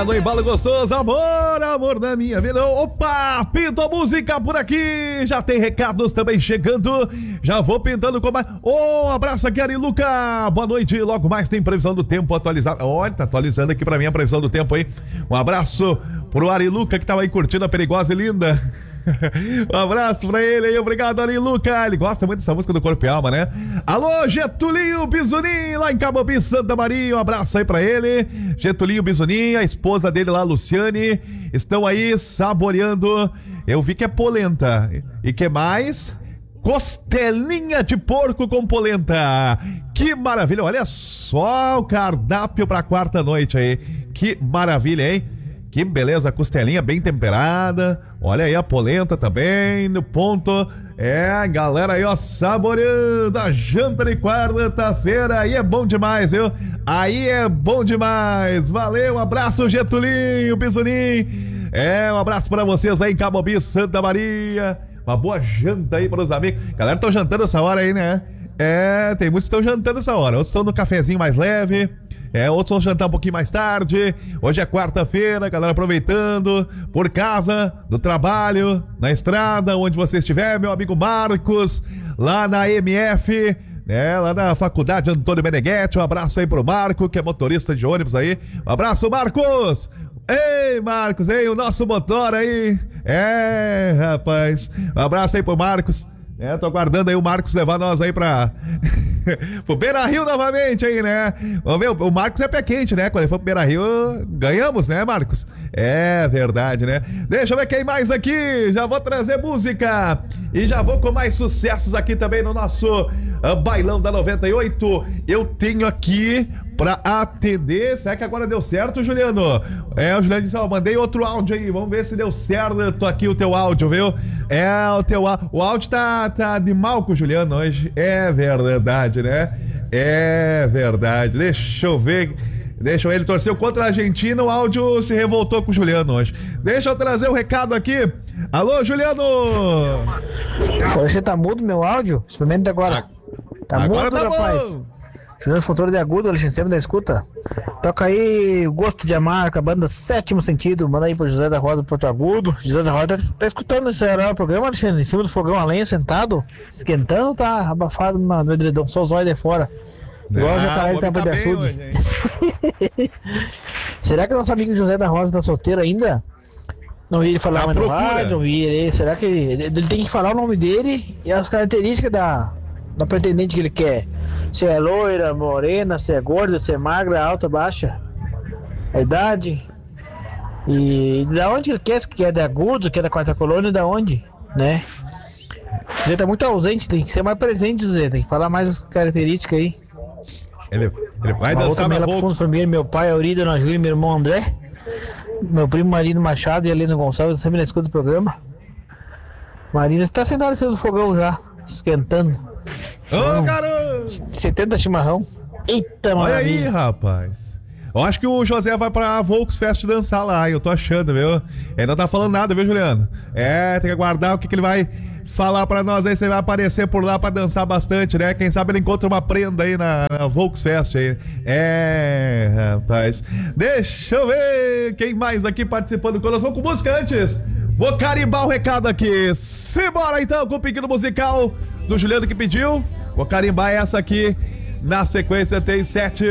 no embalo gostoso, amor da minha vida. Opa, pinto a música por aqui. Já tem recados também chegando. Já vou pintando com mais. Um abraço aqui, Ariluca. Boa noite. Logo mais tem previsão do tempo atualizada. Olha, tá atualizando aqui pra mim a previsão do tempo aí. Um abraço pro Ariluca que tava aí curtindo a Perigosa e Linda. Um abraço pra ele aí, obrigado Ariluca. Ele gosta muito dessa música do Corpo e Alma, né? Alô, Getulinho Bizunim, lá em Camobi, Santa Maria. Um abraço aí pra ele. Getulinho Bizunim, a esposa dele lá, Luciane, estão aí saboreando. Eu vi que é polenta. E que mais? Costelinha de porco com polenta. Que maravilha, olha só o cardápio pra quarta noite aí. Que maravilha, hein? Que beleza, costelinha bem temperada. Olha aí a polenta também no ponto. É, galera aí, ó, saboreando a janta de quarta-feira. Aí é bom demais, viu? Aí é bom demais. Valeu, um abraço, Getulinho, Bizunim. É, um abraço pra vocês aí em Camobi, Santa Maria. Uma boa janta aí para os amigos. Galera, estão jantando essa hora aí, né? É, tem muitos que estão jantando essa hora. Outros estão no cafezinho mais leve. Outros vão jantar um pouquinho mais tarde. Hoje é quarta-feira, galera aproveitando por casa, no trabalho, na estrada, onde você estiver, meu amigo Marcos, lá na MF, lá na Faculdade Antônio Meneghetti. Um abraço aí pro Marco, que é motorista de ônibus aí. Um abraço, Marcos! Ei, Marcos, o nosso motor aí. Rapaz, um abraço aí pro Marcos. Tô aguardando aí o Marcos levar nós aí pro Beira-Rio novamente aí, né? Vamos ver, o Marcos é pé quente, né? Quando ele for pro Beira-Rio, ganhamos, né, Marcos? É verdade, né? Deixa eu ver quem mais aqui. Já vou trazer música e já vou com mais sucessos aqui também no nosso Bailão da 98. Eu tenho aqui pra atender. Será que agora deu certo, Juliano? O Juliano disse, mandei outro áudio aí. Vamos ver se deu certo aqui o teu áudio, viu? O áudio tá de mal com o Juliano hoje. É verdade, né? É verdade. Deixa eu ver. Ele torceu contra a Argentina, o áudio se revoltou com o Juliano hoje. Deixa eu trazer o recado aqui. Alô, Juliano! Você tá mudo meu áudio? Experimenta agora. Tá agora mudo, tá rapaz? Bom. Juliano Fontoura de Agudo, Alexandre sempre da escuta. Toca aí Gosto de Amar, com a banda Sétimo Sentido. Manda aí pro José da Rosa do Porto Agudo. José da Rosa tá escutando esse programa, Alexandre? Em cima do fogão a lenha, sentado, esquentando, tá abafado no edredom, só os olhos de fora. Igual o jacaré tampa de açude. Será que o nosso amigo José da Rosa tá solteiro ainda? Não vi ele falar mais no rádio, não vi ele. Será que ele tem que falar o nome dele e as características da pretendente que ele quer? Se é loira, morena, se é gorda, se é magra, alta, baixa, a idade. E da onde ele quer, que é de Agudo, que é da Quarta Colônia, da onde, né? Você tá muito ausente, tem que ser mais presente, José, tem que falar mais as características aí. Ele vai dançar na Volks. Meu pai, Aurido, Dona Júlia, meu irmão André, meu primo Marino Machado e Helena Gonçalves, sempre na escuta do programa. Marina está sentado em cima do fogão já, esquentando. Ô, garoto! 70 chimarrão. Eita, mano. Olha aí, rapaz. Eu acho que o José vai pra Volksfest dançar lá, eu tô achando, viu? Ele não tá falando nada, viu, Juliano? Tem que aguardar o que ele vai falar pra nós aí. Você vai aparecer por lá pra dançar bastante, né? Quem sabe ele encontra uma prenda aí na Volksfest aí. Rapaz. Deixa eu ver quem mais aqui participando conosco. Vamos com música antes. Vou carimbar o recado aqui. Simbora então com o pedido musical do Juliano que pediu. Vou carimbar essa aqui. Na sequência tem 7